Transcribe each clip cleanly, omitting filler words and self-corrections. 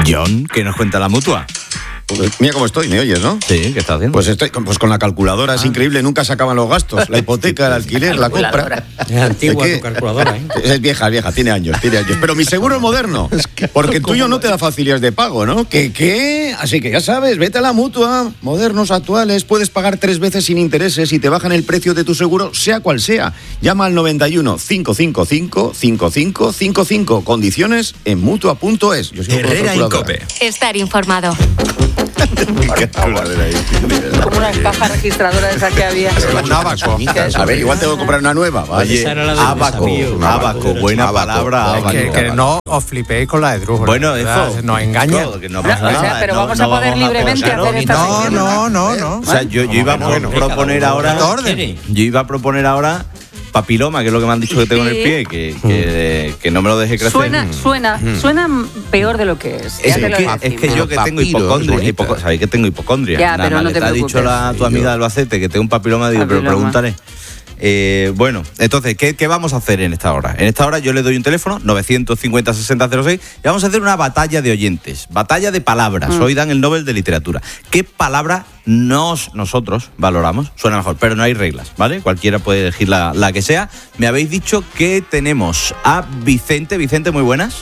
John, ¿qué nos cuenta la Mutua? Pues mira cómo estoy, ¿me oyes, no? Sí, ¿qué estás haciendo? Pues estoy con la calculadora, es increíble, nunca se acaban los gastos. La hipoteca, el alquiler, la compra. Es antigua tu calculadora, ¿eh? Es vieja, tiene años. Pero mi seguro es moderno, porque el tuyo no te da facilidades de pago, ¿no? ¿Qué? Así que ya sabes, vete a la Mutua. Modernos, actuales, puedes pagar 3 veces sin intereses y te bajan el precio de tu seguro, sea cual sea. Llama al 91 555 5555. Condiciones en Mutua.es. Herrera Incope. Estar informado. Como una caja registradora de esa que había. Un abaco. A ver, igual tengo que comprar una nueva. Oye, abaco, buena palabra. Que no os flipéis con la de Drújula. Bueno, eso nos engaña. No pasa nada. Pero vamos a poder libremente hacer esta sección. No. O sea, yo iba a proponer ahora. Yo iba a proponer ahora papiloma, que es lo que me han dicho que tengo en el pie, que no me lo deje crecer. Suena peor de lo que es. Es que yo que tengo hipocondria, ¿sabéis que tengo hipocondria? Ya, pero no te ha dicho tu amiga de Albacete que tengo un papiloma, digo, pero pregúntale. Bueno, entonces, ¿qué vamos a hacer en esta hora? En esta hora yo le doy un teléfono, 950-6006, y vamos a hacer una batalla de oyentes, batalla de palabras. Hoy dan el Nobel de Literatura. ¿Qué palabra nosotros valoramos? Suena mejor, pero no hay reglas, ¿vale? Cualquiera puede elegir la que sea. Me habéis dicho que tenemos a Vicente. Vicente, muy buenas.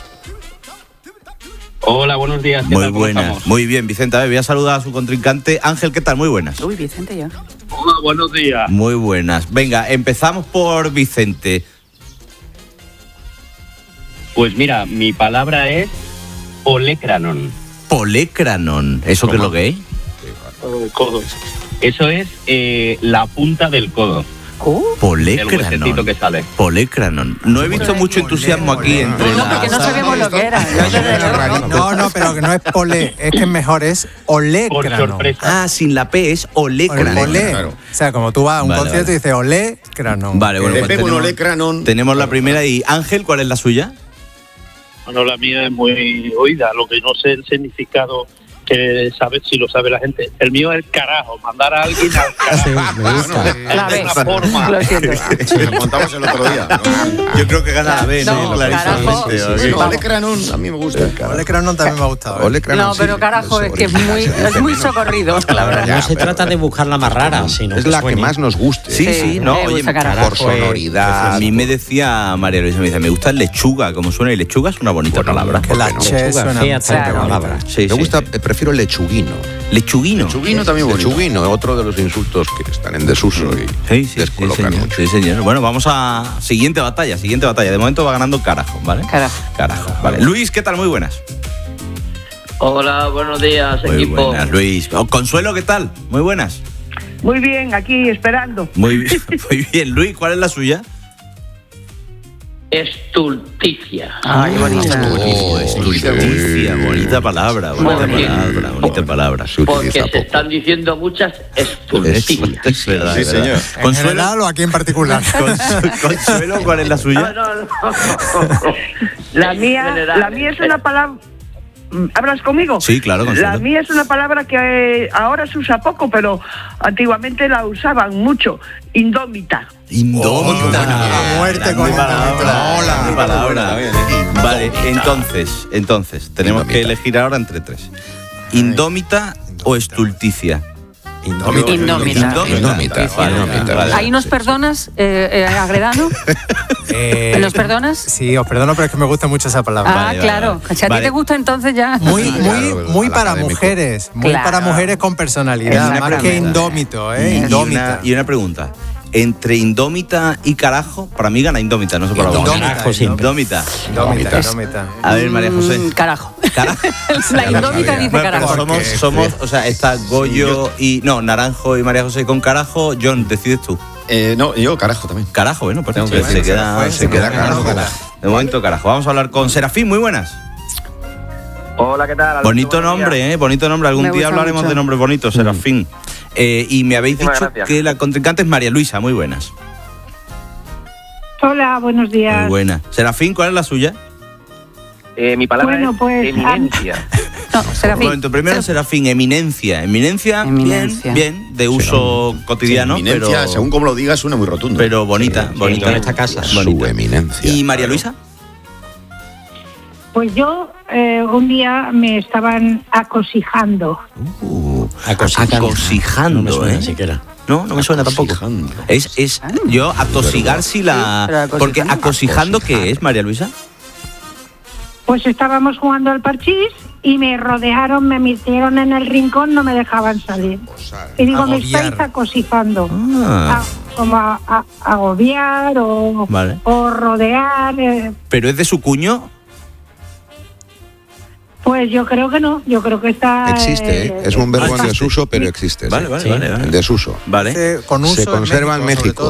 Hola, buenos días. Muy buenas. Muy bien, Vicente. A ver, voy a saludar a su contrincante. Ángel, ¿qué tal? Muy buenas. Uy, Vicente ya. Hola, buenos días. Muy buenas. Venga, empezamos por Vicente. Pues mira, mi palabra es olecranon. Polecranon. ¿Eso qué es lo que es? Codo. Eso es la punta del codo. El huesecito que sale. Polecranon. No he visto mucho entusiasmo aquí entre No, porque no sabemos lo que era. No, pero que no es polé, es que mejor es olecranon. Sin la P es olecranon. Olé. O sea, como tú vas a un concierto y dices olecranon. Vale, bueno, pues tenemos la primera. Y Ángel, ¿cuál es la suya? Bueno, la mía es muy oída, lo que no sé el significado que sabe, si lo sabe la gente. El mío es el carajo, mandar a alguien al carajo. Sí, me gusta. La B. Lo siento. Lo contamos el otro día. Yo creo que gana la B, ¿no? Olecranon, a mí me gusta. Olecranon también me ha gustado. No, pero carajo, es que es muy socorrido, la verdad. No se trata de buscar la más rara, sino es la que más nos guste. Sí, no, oye, por sonoridad. A mí me decía María Luisa, me gusta lechuga, como suena, y lechuga es una bonita palabra. Que la che suena palabra. Sí, me gusta, prefiero lechuguino. Lechuguino también bonito. Lechuguino, otro de los insultos que están en desuso y descolocan mucho. Sí, señor. Bueno, vamos a siguiente batalla. De momento va ganando Carajo, ¿vale? Carajo, vale. Luis, ¿qué tal? Muy buenas. Hola, buenos días, Muy equipo. buenas, Luis. Consuelo, ¿qué tal? Muy buenas. Muy bien, aquí esperando. Muy bien. Luis, ¿cuál es la suya? Estulticia. Ay, bonita. Estulticia. Bonita palabra. Porque se están diciendo muchas estulticias. Es verdad. Sí, señor. ¿En general o aquí en particular? Consuelo, ¿cuál es la suya? No. La mía es una palabra... ¿Hablas conmigo? Sí, claro, Consuelo. La mía es una palabra que ahora se usa poco, pero antiguamente la usaban mucho. Indómita. A muerte con palabra. Vale, entonces tenemos que elegir ahora entre 3. Indómita o estulticia. Indómita. Vale. ¿Ahí nos perdonas, Agredano? ¿Nos perdonas? Sí, os perdono, pero es que me gusta mucho esa palabra. Vale, claro. Si a ti te gusta, entonces ya. Muy para mujeres. Muy para mujeres con personalidad. Más que indómito, Indómita. Y una pregunta. Entre indómita y carajo, para mí gana indómita, no sé para vos. Indómita. A ver, María José. Carajo. La indómita dice carajo. Somos, o sea, está Goyo y... No, Naranjo y María José con carajo. John, decides tú. No, yo carajo también. Carajo, bueno, pues se queda carajo. De momento carajo. Vamos a hablar con Serafín, muy buenas. Hola, ¿qué tal? Bonito nombre, bonito nombre. Algún día hablaremos de nombres bonitos, Serafín. Y me habéis dicho que la contrincante es María Luisa, muy buenas. Hola, buenos días. Muy buena. Serafín, ¿cuál es la suya? Mi palabra es pues, eminencia. No, Serafín. Un momento, primero Serafín, eminencia. Eminencia. Bien, de uso cotidiano. Eminencia, pero, según como lo digas, suena muy rotundo. Pero bonita, bonita en esta casa. Bonita. Su eminencia. ¿Y María Luisa? Pues yo un día me estaban acosijando. Acosijando, no me suena siquiera. No me suena tampoco. Es yo atosigar si la... Porque acosijando, ¿qué es, María Luisa? Pues estábamos jugando al parchís y me rodearon, me metieron en el rincón, no me dejaban salir. Y digo, me estáis acosijando. Como a agobiar o rodear. ¿Pero es de su cuño? Pues yo creo que no, yo creo que está... Existe, es un verbo en desuso, pero existe. Vale. En desuso. Vale. Se conserva en México.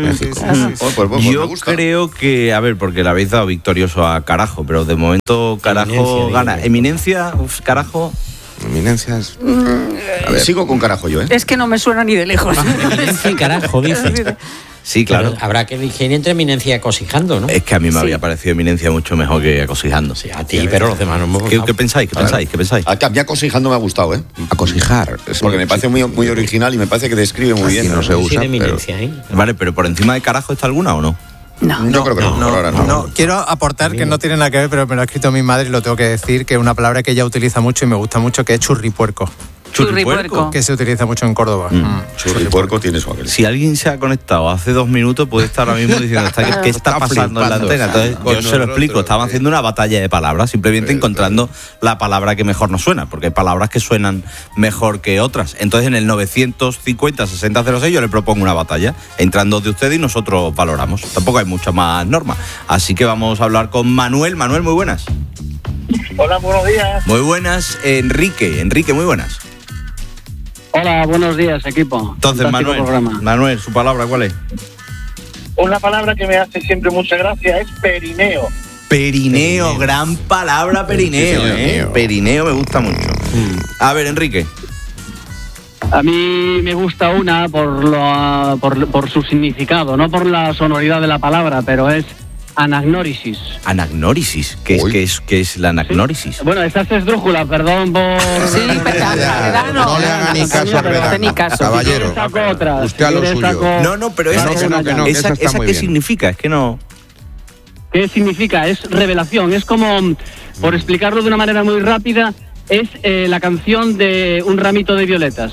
Yo creo que, a ver, porque le habéis dado victorioso a Carajo, pero de momento Carajo gana. Eminencia, Carajo... Eminencias. A ver, sigo con Carajo yo, ¿eh? Es que no me suena ni de lejos. Eminencia y Carajo, dice. Sí, claro. Pero habrá que elegir entre eminencia y acosijando, ¿no? Es que a mí me había parecido eminencia mucho mejor que acosijando. Sí, a ti, pero los demás no hemos ¿Qué pensáis? ¿Qué pensáis? A mí acosijando me ha gustado, ¿eh? Acosijar. Porque me parece muy original y me parece que describe muy bien. No se usa. Vale, pero por encima de Carajo está alguna o no? No. Yo creo que no. Por ahora no. Quiero aportar que no tiene nada que ver, pero me lo ha escrito mi madre y lo tengo que decir, que es una palabra que ella utiliza mucho y me gusta mucho, que es churripuerco. Churripuerco. Que se utiliza mucho en Córdoba. Churripuerco tiene su aquel. Si alguien se ha conectado hace 2 minutos, puede estar ahora mismo diciendo ¿qué está pasando en la antena? Entonces, yo se lo explico. Estaban haciendo una batalla de palabras, simplemente encontrando la palabra que mejor nos suena, porque hay palabras que suenan mejor que otras. Entonces, en el 950-6006 yo le propongo una batalla, entrando de usted y nosotros valoramos. Tampoco hay mucha más norma. Así que vamos a hablar con Manuel. Manuel, muy buenas. Hola, buenos días. Muy buenas. Enrique, muy buenas. Hola, buenos días, equipo. Entonces, Manuel, ¿su palabra cuál es? Una palabra que me hace siempre mucha gracia es perineo. Perineo, gran palabra perineo, Perineo me gusta mucho. A ver, Enrique. A mí me gusta una por su significado, no por la sonoridad de la palabra, pero es anagnórisis. ¿Anagnórisis? ¿Qué es la anagnórisis? Sí. Bueno, esta es esdrújula, perdón por... Sí, pero no le haga ni caso al verano, caballero. Usted a lo suyo. No, pero esa ¿qué significa? Es que no... ¿Qué significa? Es revelación, es como, por explicarlo de una manera muy rápida, es la canción de Un ramito de violetas.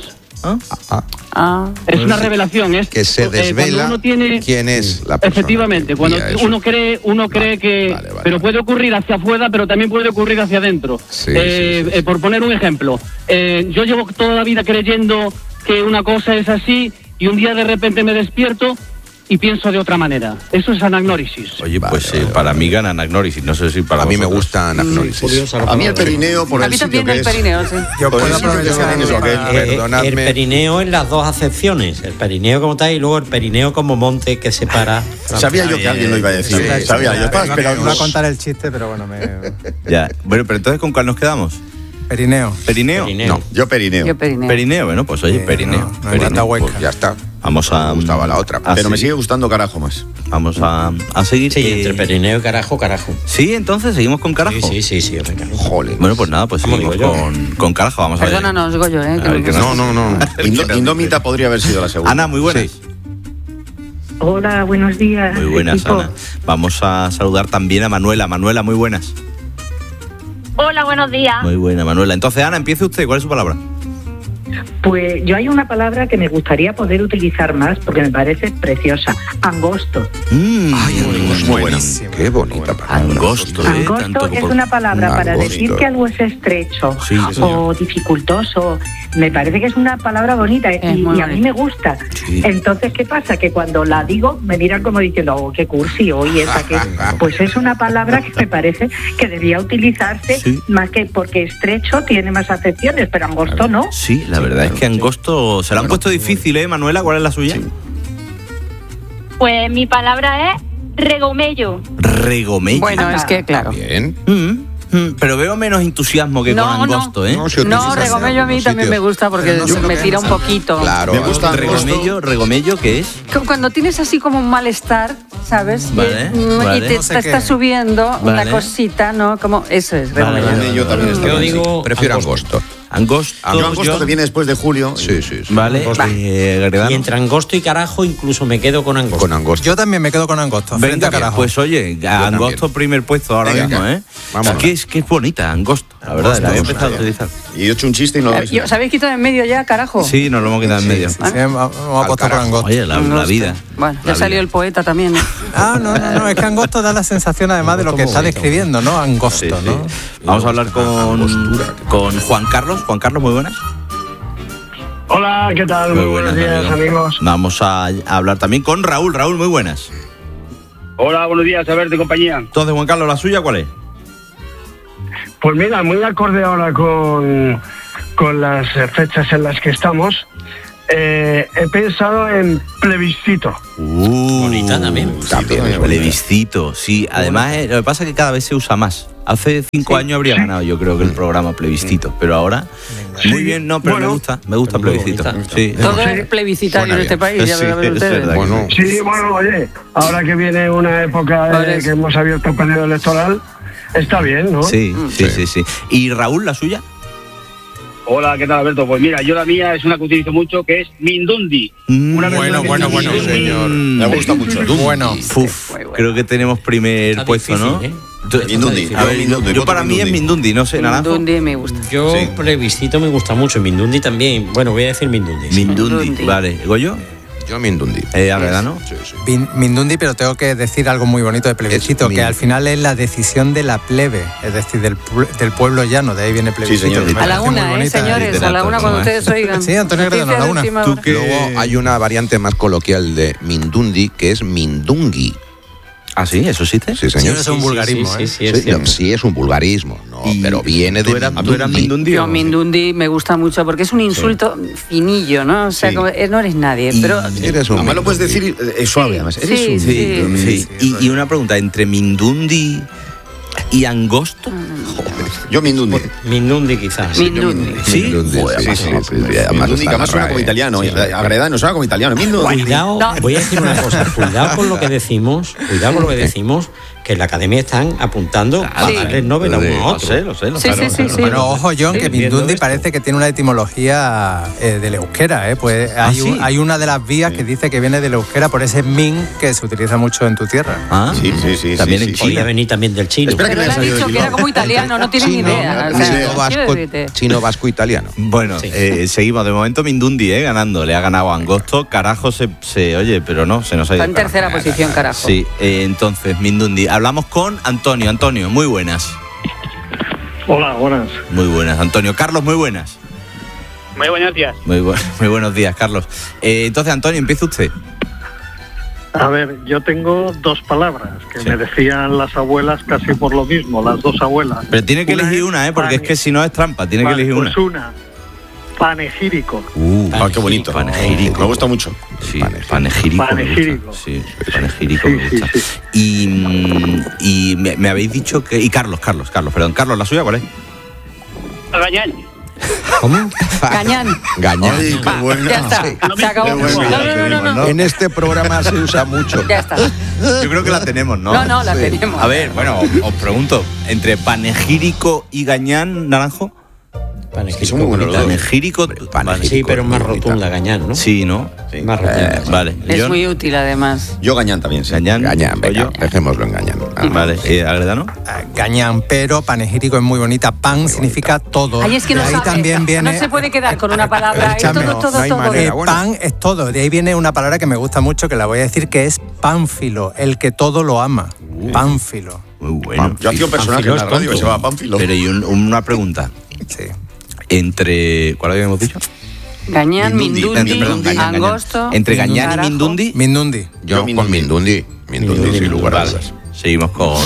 Es una revelación, es que se desvela uno tiene, quién es la persona. Efectivamente, cuando uno cree que... Pero puede ocurrir hacia afuera, pero también puede ocurrir hacia adentro. Sí. Por poner un ejemplo, yo llevo toda la vida creyendo que una cosa es así y un día de repente me despierto y pienso de otra manera. Eso es anagnórisis. Oye, pues para mí gana anagnórisis. No sé si para a mí me gusta anagnórisis. A mí el perineo por el sitio que es. A mí también el perineo, sí. Yo puedo aprovechar. El perineo en las dos acepciones. El perineo como tal y luego el perineo como monte que separa. Sabía yo que alguien lo iba a decir. Sabía yo. Estaba esperando. Iba a contar el chiste, pero bueno, Ya. Bueno, pero entonces ¿con cuál nos quedamos? Perineo. ¿Perineo? No, yo perineo. Perineo, bueno, pues oye, perineo. Pues ya está. Vamos a... Me gustaba la otra. Pero me sigue gustando Carajo más. Vamos a seguir. Sí, entre perineo y Carajo. Sí, entonces seguimos con Carajo. Sí. Joder. Bueno, pues nada, pues seguimos con Carajo. Vamos a ver. Perdónanos, Goyo, No. Indómita podría haber sido la segunda. Ana, muy buenas. Sí. Hola, buenos días. Muy buenas, equipo. Ana. Vamos a saludar también a Manuela. Manuela, muy buenas. Hola, buenos días. Muy buena, Manuela. Entonces, Ana, empiece usted. ¿Cuál es su palabra? Pues yo hay una palabra que me gustaría poder utilizar más porque me parece preciosa. Angosto. Muy buena. Qué bonita palabra. Angosto, Angosto es una palabra para decir que algo es estrecho o dificultoso. Me parece que es una palabra bonita y a mí me gusta. Sí. Entonces, ¿qué pasa? Que cuando la digo me miran como diciendo, oh, qué cursi, hoy esa que... Pues es una palabra que me parece que debía utilizarse más que porque estrecho tiene más acepciones, pero angosto no. Sí, la verdad es que angosto se lo han puesto difícil, Manuela. ¿Cuál es la suya? Pues mi palabra es regomello. Regomello. Bueno, es que claro. Bien. Pero veo menos entusiasmo que con angosto, No, regomello a mí también me gusta porque me tira un poquito. Claro. Me gusta regomello, ¿qué es? Cuando tienes así como un malestar, ¿sabes? Vale. Y te está subiendo una cosita, ¿no? Como eso es regomello. Yo también Yo digo prefiero angosto. Angosto. Yo angosto que viene después de julio. Sí. Vale. Y entre angosto y carajo incluso me quedo con angosto. Con angosto. Yo también me quedo con angosto. Venga, pues oye, angosto también. Primer puesto ahora mismo, ¿eh? Vámonos. Es que es bonita, angosto. La verdad, la había empezado a utilizar. Y he hecho un chiste y no lo habéis. ¿Os habéis quitado en medio ya, carajo? Sí, nos lo hemos quitado en medio. Sí, vamos a apostar por angosto. Oye, la vida. Bueno, ya salió el poeta también. No, es que angosto da la sensación además de lo que está describiendo, ¿no? Angosto, ¿no? Vamos a hablar con Juan Carlos. Juan Carlos, muy buenas. Hola, ¿qué tal? Muy buenos días, amigos. Vamos a hablar también con Raúl. Raúl, muy buenas. Hola, buenos días, Alberto y compañía. Entonces, Juan Carlos, ¿la suya cuál es? Pues mira, muy acorde ahora con las fechas en las que estamos. He pensado en plebiscito. Bonita también. Plebiscito, sí. Además, lo que pasa es que cada vez se usa más. Hace 5 años habría ganado, yo creo, que el programa plebiscito, pero ahora muy bien, no, pero bueno, me gusta plebiscito. Sí. Todo es plebiscitario en este país, ya verán ustedes. Sí, bueno, oye, ahora que viene una época que hemos abierto el periodo electoral, está bien, ¿no? Sí. ¿Y Raúl, la suya? Hola, ¿qué tal, Alberto? Pues mira, yo la mía es una que utilizo mucho, que es Mindundi. Bueno, señor. Me gusta mucho. Bueno. Creo que tenemos primer puesto, ¿no? Mindundi. A ver, yo para mí es Mindundi, no sé, Naranjo. Mindundi me gusta. Yo plebiscito me gusta mucho, Mindundi también. Bueno, voy a decir Mindundi. Mindundi, vale. ¿Goyo? Yo Mindundi. ¿Verdad, no? Sí. Mindundi, pero tengo que decir algo muy bonito de plebiscito, que al final es la decisión de la plebe, es decir, del pueblo llano, de ahí viene plebiscito. Sí, señor. A la una, señores, a la una cuando ustedes oigan. Sí, Antonio Gredano, a la una. Luego hay una variante más coloquial de Mindundi, que es Mindungi. ¿Ah, sí? ¿Eso existe? Sí, señor. Sí, es un vulgarismo, Sí, es un vulgarismo, no, pero viene de ¿Tú eras Mindundi? Yo Mindundi me gusta mucho porque es un insulto finillo, ¿no? O sea, como, no eres nadie, pero... Eres un además lo puedes decir suave, además. Eres un Sí. Y una pregunta, ¿entre Mindundi y angosto? Yo Mindundi. Mindundi quizás. Mindundi. ¿Sí? Mindundi, que además suena como italiano. Agredano suena como italiano. Cuidado, voy a decir una cosa. Cuidado con lo que decimos, que en la academia están apuntando a darle el Nobel a uno a otro. Lo sé. Sí. Pero ojo, John, que Mindundi parece que tiene una etimología del euskera, Pues hay una de las vías que dice que viene del euskera por ese min que se utiliza mucho en tu tierra. Sí. También en China. Podría venir también del chino. Pero le has dicho que era como italiano, no tienes ni idea. Chino, vasco, italiano. Bueno, seguimos. De momento Mindundi, ganando. Le ha ganado Angosto. Carajo oye, pero no, se nos ha ido. Está en tercera posición, carajo. Sí, entonces, Mindundi. Hablamos con Antonio. Antonio, muy buenas. Hola, buenas. Muy buenas, Antonio. Carlos, muy buenas. Muy buenos días. Muy buenos días, Carlos. Entonces, Antonio, empieza usted. A ver, yo tengo 2 palabras que me decían las abuelas casi por lo mismo, las 2 abuelas. Pero tiene que elegir una, porque es que si no es trampa, tiene que elegir una. Pues una, panegírico. Qué bonito. Panegírico. Me gusta mucho. Sí, panegírico. Sí, panegírico me gusta. Y me habéis dicho que... Y Carlos, perdón. Carlos, ¿la suya cuál es? Gañán. ¿Cómo? Gañán. Ay, qué bueno. Ya está, se acabó. No. En este programa se usa mucho. Ya está. Yo creo que la tenemos, ¿no? No, la tenemos. A ver, bueno, os pregunto, entre panegírico y Gañán, Naranjo. Son muy buenos los dos. Panegírico. Sí, pero más rotunda Gañán, ¿no? Sí, ¿no? Sí. Más rotunda. Vale. Es muy útil, además. Yo Gañán también, sí. Gañán, venga, dejémoslo en Gañán. Vale, ¿Agredano? Gañán, pero panegírico es muy bonita. Pan significa todo. Ahí es que de ahí también viene... No se puede quedar con una palabra. Es todo. Pan es todo. De ahí viene una palabra que me gusta mucho, que la voy a decir, que es pánfilo, el que todo lo ama. Pánfilo. Muy bueno. Yo hacía un personaje en la radio que se llama Pánfilo. Pero y una pregunta. Sí. ¿Cuál habíamos dicho? Gañán, Mindundi, Angosto. Entre Gañán y Mindundi. Mindundi. Yo con Mindundi sin lugar a dudas. Seguimos con...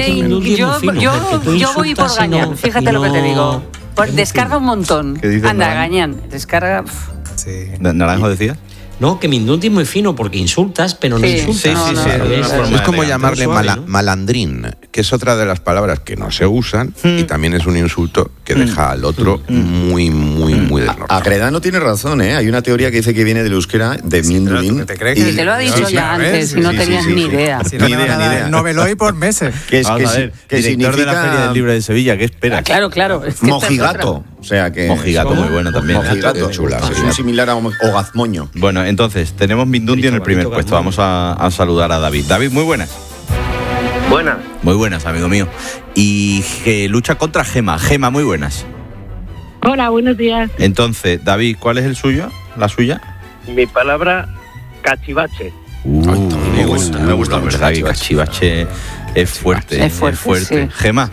Yo voy por Gañán, fíjate lo que te digo. Descarga un montón. Anda, Gañán, descarga... Sí. ¿Naranjo decía? No, que Mindundi es muy fino porque insultas, pero no insultas. Sí. Es como llamarle suave, ¿no? malandrín, que es otra de las palabras que no se usan y también es un insulto que deja al otro muy desnortado. Agredano tiene razón, ¿eh? Hay una teoría que dice que viene del euskera, de Mindulín. ¿Te crees que te lo ha dicho ya antes y no tenías ni idea? Ni idea. Noveloy por meses. Que director de la Feria del Libro de Sevilla, ¿qué espera? Claro. Mojigato. O sea que... Mojigato, muy bueno también. Mojigato, chula. Es un similar a Ogazmoño. Bueno, entonces, tenemos Mindundi en el primer puesto. Vamos a saludar a David. David, muy buenas. Buenas. Muy buenas, amigo mío. Y que lucha contra Gema. Gema, muy buenas. Hola, buenos días. Entonces, David, ¿cuál es el suyo? ¿La suya? Mi palabra, cachivache. Me gusta, ¿verdad? Que cachivache es fuerte. Es fuerte. Sí. Gema.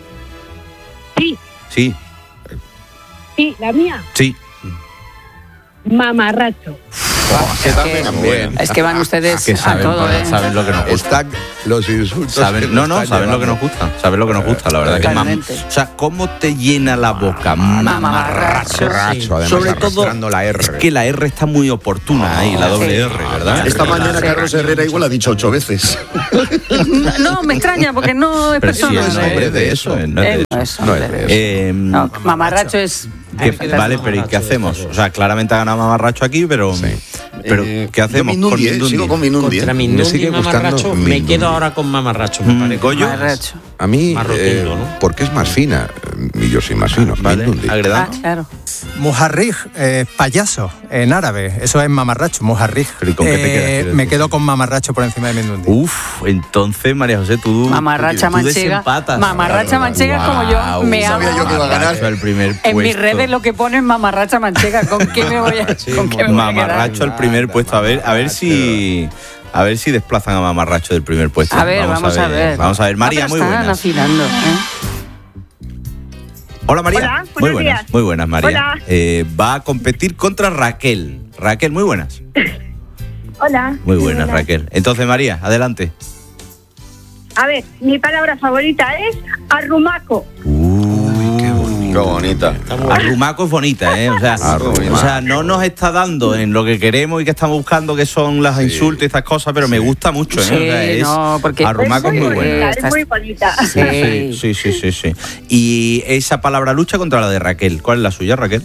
Sí. Sí, la mía. Sí. Mamarracho. Es que van ustedes que saben, a todo, saben lo que nos gusta. Están los insultos. Saben lo que nos gusta. Saben lo que nos gusta, la verdad. O sea, ¿cómo te llena la boca? Mamarracho. Además, sobre todo, la R. es que la R está muy oportuna ahí, la doble R, ¿verdad? Esta mañana Carlos Herrera igual ha dicho 8 veces. No, me extraña, porque no es persona. Sí, el nombre de eso. No es de eso. Mamarracho es... Vale, pero ¿y qué hacemos? O sea, claramente ha ganado Mamarracho aquí, pero ¿qué hacemos? Sigo con Mindundi. Contra Mindundi y Mamarracho, me quedo ahora con Mamarracho. ¿Goyo? A mí, ¿no? porque es más fina, y yo soy más fino. Vale, Agredano. Claro. Mujarrij, payaso, en árabe. Eso es mamarracho, mujarrij. ¿Y con qué te quedas? Me quedo con mamarracho por encima de Mindundi. Entonces, María José, tú Mamarracha manchega. desempatas. Mamarracha manchega como yo. Me amo. Sabía yo que iba a ganar. El primer en mis puesto. redes lo que ponen mamarracha manchega. ¿Con qué me voy a Mamarracho el primer puesto. A ver si desplazan a Mamarracho del primer puesto. A ver, vamos a ver. Vamos a ver, María, muy están buenas. afilando, Hola, María. Hola, muy buenos buenas, días. muy buenas, María. Hola. Va a competir contra Raquel. Raquel, muy buenas. Hola. Muy buenas, Raquel. Entonces, María, adelante. A ver, mi palabra favorita es arrumaco. Qué bonita. Arrumaco es bonita, ¿eh? O sea, no nos está dando en lo que queremos y que estamos buscando, que son las insultos y estas cosas, pero me gusta mucho, ¿eh? Sí, O sea, porque arrumaco es muy buena. Es muy bonita. Sí. Y esa palabra lucha contra la de Raquel. ¿Cuál es la suya, Raquel?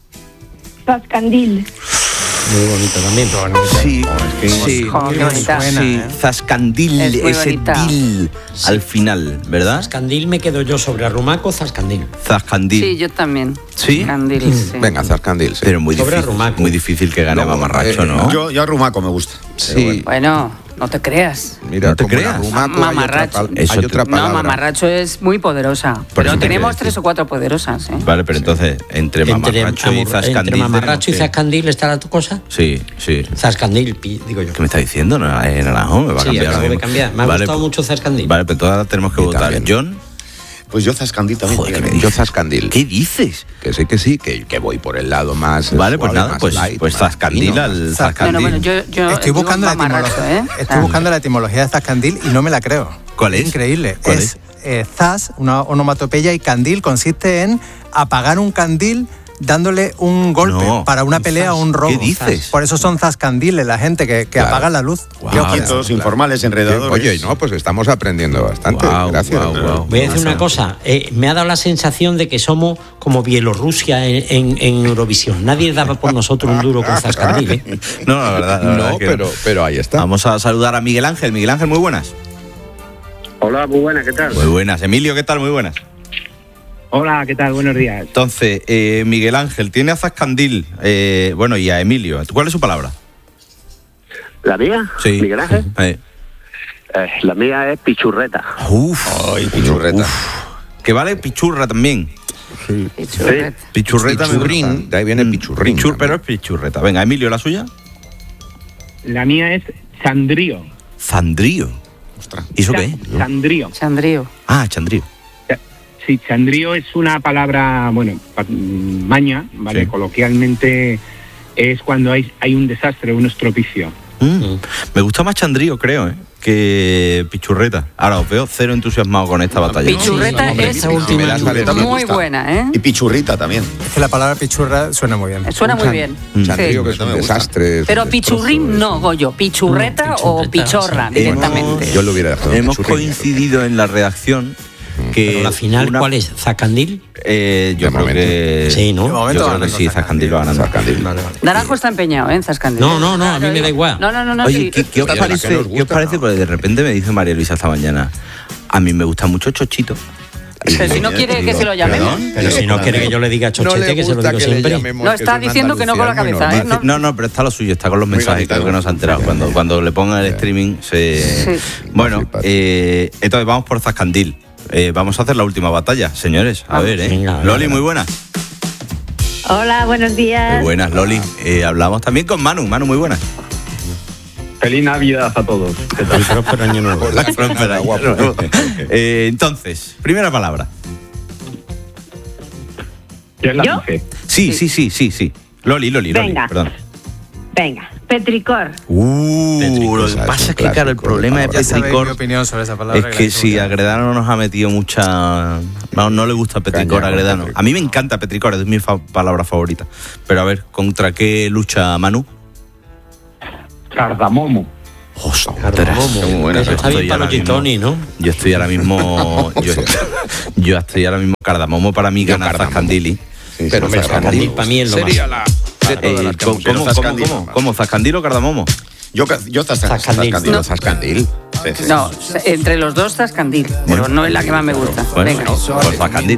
Zascandil. Muy bonito también. Sí, qué bonita. Sí, Zascandil, ese bonita. dil al final, ¿verdad? Zascandil me quedo yo sobre Arrumaco, Zascandil. Zascandil. Sí, yo también. ¿Sí? Zascandil, sí. Venga, Zascandil, sí. Pero muy Sobre difícil, Arrumaco. muy difícil que gane Mamarracho, ¿no? Yo Arrumaco me gusta. Sí. Bueno, no te creas. Mira, No te como en creas. Arrumaco Mamarracho. hay otra palabra. No, mamarracho es muy poderosa. Por eso Pero te tenemos quiero 3 o 4 poderosas, ¿eh? Vale, pero entonces, entre Mamarracho y Zascandil. Entre Mamarracho y tenemos que- Zascandil está la tu cosa. Sí. Zascandil, digo yo. ¿Qué me está diciendo? No, Naranjo, me va a Sí, cambiar. acabo ahora de mismo. cambiar. Me ha gustado mucho Zascandil. Vale, pero todas tenemos que Y votar. también. John, Pues yo Zascandil también. Joder, fíjate. ¿qué Yo Zascandil. ¿qué dices? Que sí, que voy por el lado más. Vale, pues suave, nada, más pues light, más Zascandil fino. al Zascandil. Bueno, yo Estoy digo buscando la mamarracho, etimología. ¿eh? Estoy buscando la etimología de Zascandil y no me la creo. ¿Cuál es? Increíble. ¿Cuál es zas, una onomatopeya, y candil consiste en apagar un candil dándole un golpe para una pelea o un robo. ¿Qué dices? Por eso son zascandiles, la gente que apaga la luz. Quietos, informales, enredadores. Oye, no, pues estamos aprendiendo bastante. Gracias. Voy a decir una cosa. Me ha dado la sensación de que somos como Bielorrusia en Eurovisión. Nadie daba por nosotros un duro con Zascandil, ¿eh? No, la verdad que no. pero ahí está. Vamos a saludar a Miguel Ángel. Miguel Ángel, muy buenas. Hola, muy buenas, ¿qué tal? Muy buenas. Emilio, ¿qué tal? Muy buenas. Hola, ¿qué tal? Buenos días. Entonces, Miguel Ángel tiene a Zascandil, bueno, y a Emilio. ¿Cuál es su palabra? ¿La mía? Sí. ¿Miguel Ángel? La mía es pichurreta. Ay, pichurreta. Que vale pichurra también. Sí. Pichurreta. Pichurrín, de ahí viene pichurrín. Pero es pichurreta. Venga, Emilio, ¿la suya? La mía es Sandrío. Zandrío. ¿Y eso qué es? Sandrío. Chandrío. Ah, chandrío. Sí, chandrío es una palabra, bueno, maña, ¿vale? Sí. Coloquialmente es cuando hay un desastre, un estropicio. Me gusta más chandrío, creo, que pichurreta. Ahora os veo cero entusiasmado con esta batalla. Pichurreta es muy buena, ¿eh? Y pichurrita también. Es que la palabra pichurra suena muy bien. Suena muy bien. Chandrío, que es un desastre. Pero pichurrín no, Goyo. Pichurreta o pichorra, directamente. Yo lo hubiera dejado. Hemos coincidido en la redacción ¿Pero la final cuál es? ¿Zascandil? Yo creo que... Sí, ¿no? Yo creo que sí, Zascandil lo ganan. Naranjo está empeñado, ¿eh? En Zascandil. No, a mí me da igual. No. Oye, ¿qué os parece? Porque de repente me dice María Luisa esta mañana, a mí me gusta mucho Chochito. Pero si no quiere que se lo llamemos. Pero si no quiere que yo le diga Chochete, que se lo digo siempre. No, está diciendo que no con la cabeza, ¿eh? No, pero está lo suyo, está con los mensajes, creo que no se ha enterado. Cuando le pongan el streaming se... Bueno, entonces vamos por Zascandil. Vamos a hacer la última batalla, señores. A ver, venga, Loli, muy buena. Hola, buenos días. Muy buenas, Loli. Hablamos también con Manu. Manu, muy buena. Feliz Navidad a todos. ¿Qué tal? Próspero año nuevo. Próspero año nuevo. Entonces, primera palabra. ¿Yo? Sí. Loli, perdón. Venga, petricor. Lo que pasa es que, claro, el problema de petricor... mi opinión sobre esa palabra. Es que sí, Agredano nos ha metido mucha... No le gusta petricor a Agredano. A mí me encanta petricor, es mi palabra favorita. Pero a ver, ¿contra qué lucha Manu? Cardamomo. Ostras, muy buena. Eso está bien para los gintoni, ¿no? Yo estoy ahora mismo... yo estoy ahora mismo... Cardamomo para mí gana Zascandili. Sí, pero Zascandil para mí es lo sería más. De todas las ¿Cómo? ¿Zascandil o Cardamomo? Yo Zascandil. No, entre los dos Zascandil, pero no es la que más me gusta. Bueno, venga. Pues Zascandil.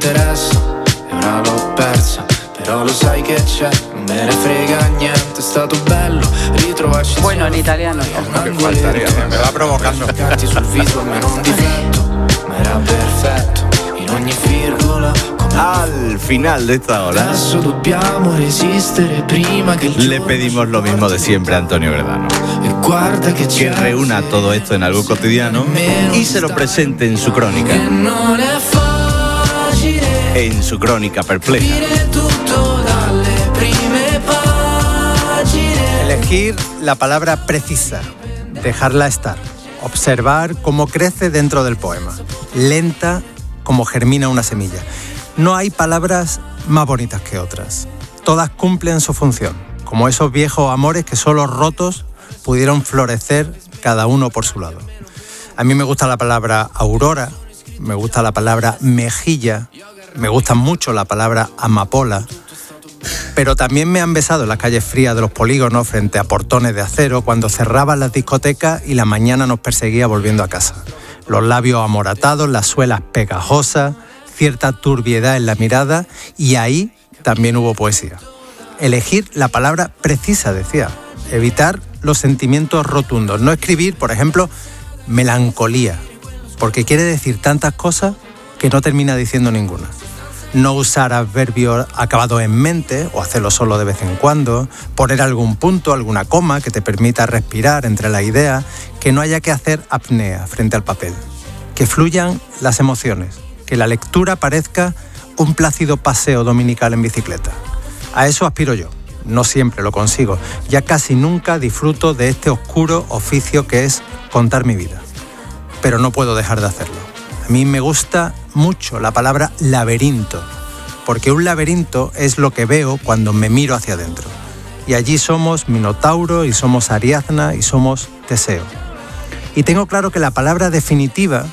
Bueno, en italiano. Me va provocando. Al final de esta hora le pedimos lo mismo de siempre a Antonio Gredano, que reúna todo esto en algo cotidiano y se lo presente en su crónica, perpleja. Elegir la palabra precisa, dejarla estar, observar cómo crece dentro del poema, lenta como germina una semilla. No hay palabras más bonitas que otras. Todas cumplen su función, como esos viejos amores que solo rotos pudieron florecer cada uno por su lado. A mí me gusta la palabra aurora, me gusta la palabra mejilla, me gusta mucho la palabra amapola, pero también me han besado en las calles frías de los polígonos frente a portones de acero cuando cerraban las discotecas y la mañana nos perseguía volviendo a casa. Los labios amoratados, las suelas pegajosas, cierta turbiedad en la mirada, y ahí también hubo poesía. Elegir la palabra precisa, decía. Evitar los sentimientos rotundos. No escribir, por ejemplo, melancolía, porque quiere decir tantas cosas que no termina diciendo ninguna. No usar adverbios acabados en mente o hacerlo solo de vez en cuando. Poner algún punto, alguna coma que te permita respirar entre las ideas. Que no haya que hacer apnea frente al papel. Que fluyan las emociones. Que la lectura parezca un plácido paseo dominical en bicicleta. A eso aspiro yo. No siempre lo consigo. Ya casi nunca disfruto de este oscuro oficio que es contar mi vida. Pero no puedo dejar de hacerlo. A mí me gusta mucho la palabra laberinto, porque un laberinto es lo que veo cuando me miro hacia adentro. Y allí somos Minotauro y somos Ariadna y somos Teseo. Y tengo claro que la palabra definitiva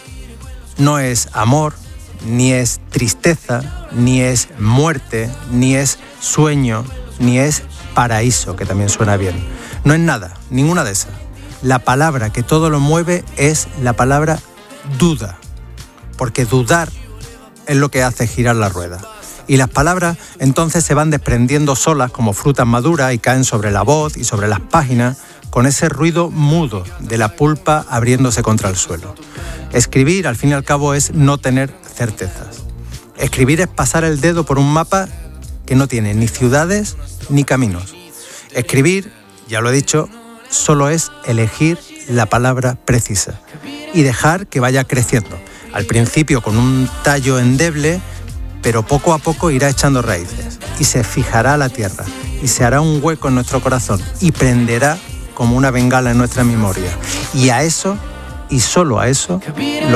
no es amor, ni es tristeza, ni es muerte, ni es sueño, ni es paraíso, que también suena bien. No es nada, ninguna de esas. La palabra que todo lo mueve es la palabra duda, porque dudar es lo que hace girar la rueda. Y las palabras entonces se van desprendiendo solas como frutas maduras y caen sobre la voz y sobre las páginas con ese ruido mudo de la pulpa abriéndose contra el suelo. Escribir, al fin y al cabo, es no tener certezas. Escribir es pasar el dedo por un mapa que no tiene ni ciudades ni caminos. Escribir, ya lo he dicho, solo es elegir la palabra precisa y dejar que vaya creciendo. Al principio con un tallo endeble, pero poco a poco irá echando raíces y se fijará a la tierra y se hará un hueco en nuestro corazón y prenderá como una bengala en nuestra memoria. Y a eso, y solo a eso,